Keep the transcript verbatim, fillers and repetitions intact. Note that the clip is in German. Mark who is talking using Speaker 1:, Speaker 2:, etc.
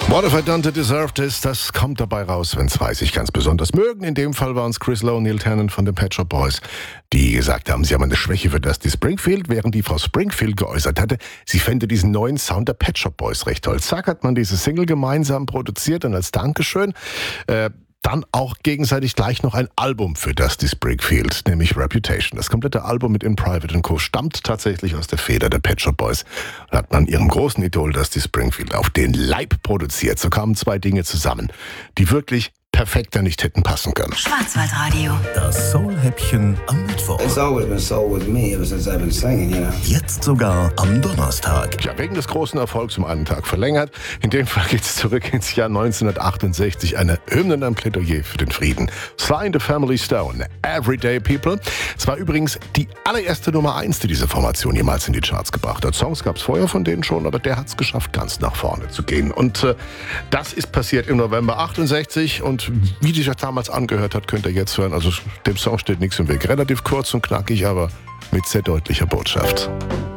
Speaker 1: What Have I Done to Deserve This? Das kommt dabei raus, wenn zwei sich ganz besonders mögen. In dem Fall waren es Chris Lowe und Neil Tennant von den Pet Shop Boys, die gesagt haben, sie haben eine Schwäche für Dusty Springfield, während die Frau Springfield geäußert hatte, sie fände diesen neuen Sound der Pet Shop Boys recht toll. Zack, hat man diese Single gemeinsam produziert und als Dankeschön äh, dann auch gegenseitig gleich noch ein Album für Dusty Springfield, nämlich Reputation. Das komplette Album mit In Private and Co. stammt tatsächlich aus der Feder der Pet Shop Boys und hat man ihrem großen Idol Dusty Springfield auf den Leib produziert. So kamen zwei Dinge zusammen, die wirklich perfekter nicht hätten passen können.
Speaker 2: Schwarzwaldradio.
Speaker 3: Das Soul-Häppchen am Mittwoch.
Speaker 4: It's always been soul with me ever since I've been singing, you know.
Speaker 3: Jetzt sogar am Donnerstag.
Speaker 1: Ja, wegen des großen Erfolgs um einen Tag verlängert. In dem Fall geht es zurück ins Jahr neunzehnhundertachtundsechzig. Eine Hymne und ein Plädoyer für den Frieden. Sly and the Family Stone, Everyday People. Es war übrigens die allererste Nummer eins, die diese Formation jemals in die Charts gebracht hat. Songs gab es vorher von denen schon, aber der hat es geschafft, ganz nach vorne zu gehen. Und äh, das ist passiert im November achtundsechzig. Und wie sich das damals angehört hat, könnt ihr jetzt hören. Also dem Song steht nichts im Weg. Relativ kurz und knackig, aber mit sehr deutlicher Botschaft.